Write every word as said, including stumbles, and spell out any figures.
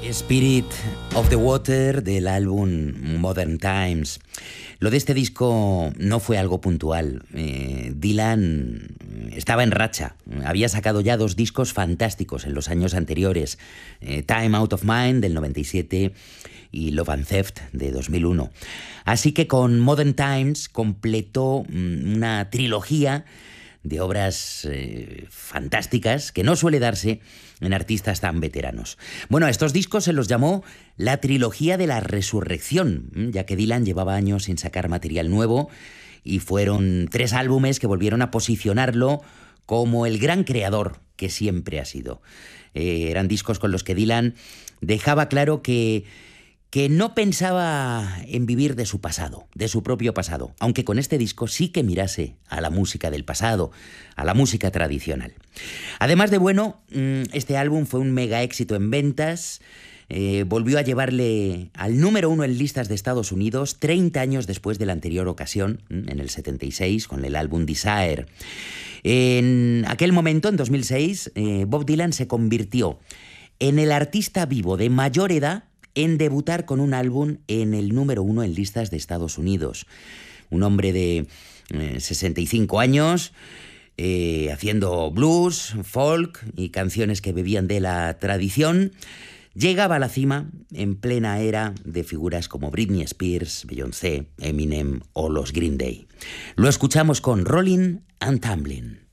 Spirit of the Water del álbum Modern Times. Lo de este disco no fue algo puntual. Eh, Dylan estaba en racha. Había sacado ya dos discos fantásticos en los años anteriores. Eh, Time Out of Mind del noventa y siete y Love and Theft de dos mil uno. Así que con Modern Times completó una trilogía de obras eh, fantásticas que no suele darse en artistas tan veteranos. Bueno, a estos discos se los llamó la trilogía de la resurrección, ya que Dylan llevaba años sin sacar material nuevo y fueron tres álbumes que volvieron a posicionarlo como el gran creador que siempre ha sido. Eh, eran discos con los que Dylan dejaba claro que que no pensaba en vivir de su pasado, de su propio pasado, aunque con este disco sí que mirase a la música del pasado, a la música tradicional. Además de bueno, este álbum fue un mega éxito en ventas, eh, volvió a llevarle al número uno en listas de Estados Unidos treinta años después de la anterior ocasión, en el setenta y seis, con el álbum Desire. En aquel momento, en dos mil seis, eh, Bob Dylan se convirtió en el artista vivo de mayor edad en debutar con un álbum en el número uno en listas de Estados Unidos. Un hombre de eh, sesenta y cinco años, eh, haciendo blues, folk y canciones que bebían de la tradición, llegaba a la cima en plena era de figuras como Britney Spears, Beyoncé, Eminem o los Green Day. Lo escuchamos con Rolling and Tumbling.